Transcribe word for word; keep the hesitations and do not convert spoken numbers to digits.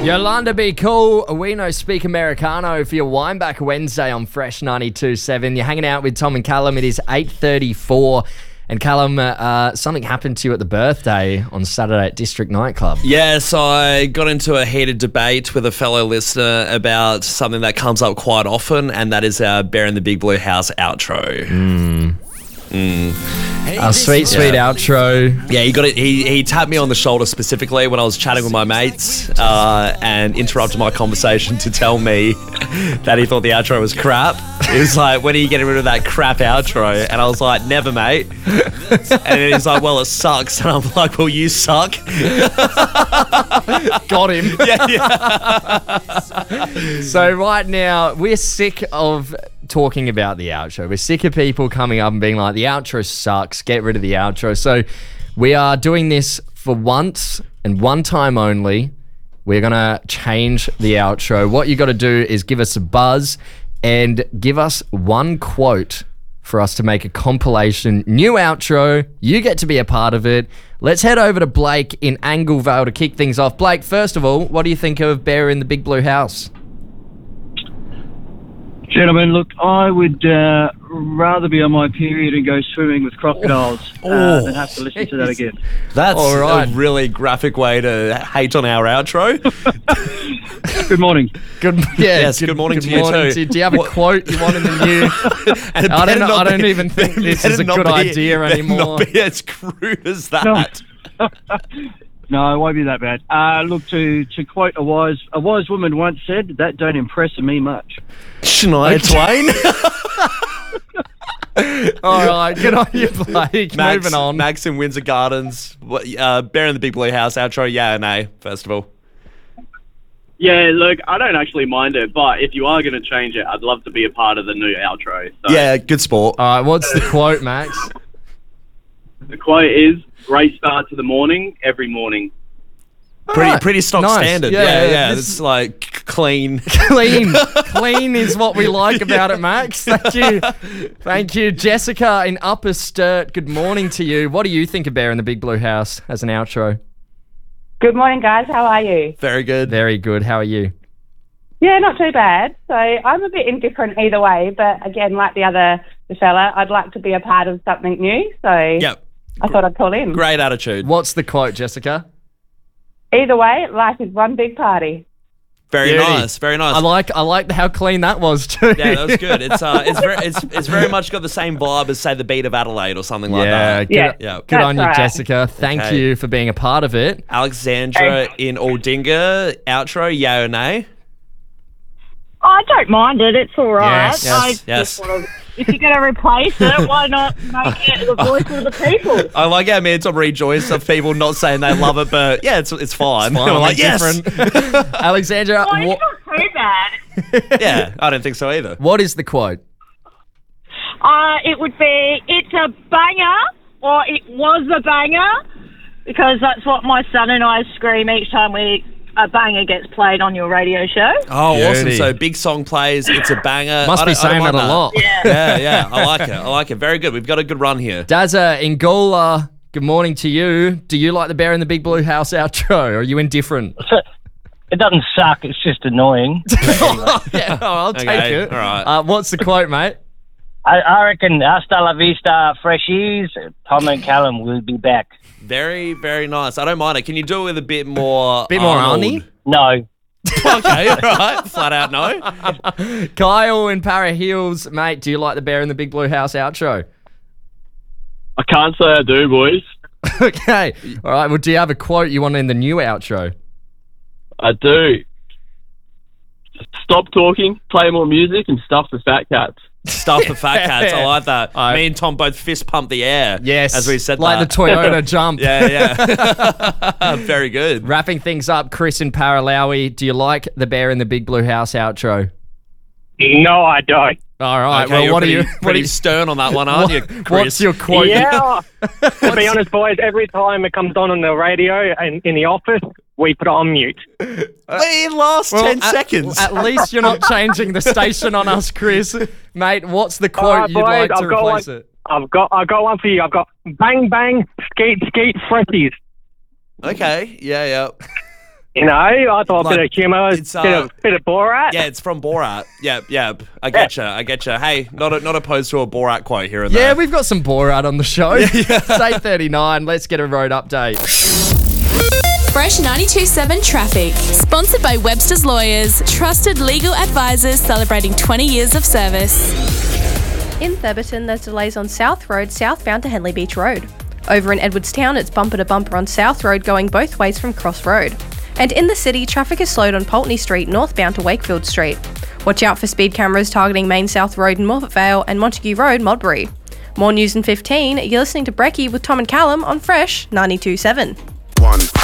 Yolanda Be Cool, We Know Speak Americano for your Wineback Wednesday on Fresh ninety-two point seven. You're hanging out with Tom and Callum. It is eight thirty-four. And Callum, uh, something happened to you at the birthday on Saturday at District Nightclub. Yes, I got into a heated debate with a fellow listener about something that comes up quite often, and that is our Bear in the Big Blue House outro. Mm. Mm. Hey, Our sweet, sweet yeah. outro. Yeah, he got it. He, he tapped me on the shoulder specifically when I was chatting with my mates uh, and interrupted my conversation to tell me that he thought the outro was crap. He was like, when are you getting rid of that crap outro? And I was like, never, mate. And then he's like, well, it sucks. And I'm like, well, you suck. Got him. Yeah, yeah. So right now, we're sick of talking about the outro. We're sick of people coming up and being like, the outro sucks, get rid of the outro. So we are doing this for once and one time only. We're going to change the outro. What you got to do is give us a buzz and give us one quote for us to make a compilation new outro. You get to be a part of it. Let's head over to Blake in Anglevale to kick things off. Blake, first of all, what do you think of Bear in the Big Blue House? Gentlemen, look, I would uh, rather be on my period and go swimming with crocodiles oh. uh, than have to listen Jeez. to that again. That's All right. a really graphic way to hate on our outro. Good morning. Good, yeah, yes, good, good morning good to morning you to too. you. Do you have a what? quote you want in the new? And I don't know. I don't be, even think this is a good be, idea anymore. Not be as crude as that. No. No, it won't be that bad. Uh, look, to, to quote a wise a wise woman once said, that don't impress me much. Shania Twain. All right, good on you, Blake. Max, Moving on. Max in Windsor Gardens. What, uh, Bear in the Big Blue House outro, yeah or nay, first of all? Yeah, look, I don't actually mind it, but if you are going to change it, I'd love to be a part of the new outro. So. Yeah, good sport. All right, what's the quote, Max? The quote is, great start to the morning, every morning. Pretty right. pretty stock Nice. standard. Yeah, Yeah, yeah. yeah, It's this- like clean. Clean. Clean is what we like about it, Max. Thank you. Thank you. Jessica in Upper Sturt, good morning to you. What do you think of Bear in the Big Blue House as an outro? Good morning, guys. How are you? Very good. Very good. How are you? Yeah, not too bad. So I'm a bit indifferent either way, but again, like the other the fella, I'd like to be a part of something new. So Yep. I thought I'd call in. Great attitude. What's the quote, Jessica? Either way, life is one big party. Very Beauty. nice. Very nice. I like I like how clean that was too. Yeah, that was good. It's uh, it's very, it's, it's very much got the same vibe as say the beat of Adelaide or something like Yeah, that. good, Yeah. Yeah. good on you, That's right. Jessica. Thank Okay. you for being a part of it. Alexandra in Aldinga outro, yeah or nay? I don't mind it. It's all right. Yes, I yes, yes. just want to, if you're going to replace it, why not make it the voice of the people? I like how me and Tom rejoice of people not saying they love it, but yeah, it's it's fine. Fine, We're like, yes. different. Alexandra, Well, it's what, not too bad. Yeah, I don't think so either. what is the quote? Uh, it would be, it's a banger, or it was a banger, because that's what my son and I scream each time we a banger gets played on your radio show. Oh, awesome. Beauty. So big song plays, it's a banger. Must I be don't- I don't saying that mind a lot. Yeah. Yeah, yeah. I like it. I like it. Very good. We've got a good run here. Dazza in Gola, good morning to you. Do you like the Bear in the Big Blue House outro? Or are you indifferent? It doesn't suck, it's just annoying. Yeah, oh, I'll take Okay, it. all right. Uh, what's the quote, mate? I, I reckon hasta la vista, freshies. Tom and Callum will be back. Very, very nice. I don't mind it. Can you do it with a bit more Bit more Arnold? Arnie? No. Okay, all right. Flat out no. Kyle in Para Hills, mate, do you like the Bear in the Big Blue House outro? I can't say I do, boys. Okay. All right. Well, do you have a quote you want in the new outro? I do. Stop talking, play more music, and stuff the fat cats. Stuff the fat cats. I like that. I- Me and Tom both fist pump the air. Yes. As we said like that. the Toyota jump. Yeah, yeah. Very good. Wrapping things up, Chris in Paralawi, do you like the Bear in the Big Blue House outro? No, I don't. All right. Okay, well, you're what pretty, are you? What pretty are you? stern on that one, aren't you, Chris? What's your quote? Yeah. To be honest, boys, every time it comes on on the radio and in the office, we put it on mute. It lasts Well, ten at, seconds. At least you're not changing the station on us, Chris. Mate, what's the quote Alright, you'd boys, like to I've got replace one. it? I've got, I've got one for you. I've got bang bang, skate skate, freshies. Okay. Yeah, yeah. You know, I thought Like, a bit of humour, it's, bit uh, of bit of Borat. Yeah, it's from Borat. Yep, yep. I get you. I get you. Hey, not a, not opposed to a Borat quote here and Yeah, there. we've got some Borat on the show. It's eight thirty-nine. Let's get a road update. Fresh ninety-two point seven Traffic. Sponsored by Webster's Lawyers. Trusted legal advisors celebrating twenty years of service. In Thurberton, there's delays on South Road southbound to Henley Beach Road. Over in Edwardstown, it's bumper to bumper on South Road going both ways from Cross Road. And in the city, traffic is slowed on Pulteney Street northbound to Wakefield Street. Watch out for speed cameras targeting Main South Road in Morphett Vale and Montague Road, Modbury. More news in fifteen. You're listening to Brekkie with Tom and Callum on Fresh ninety-two point seven. One.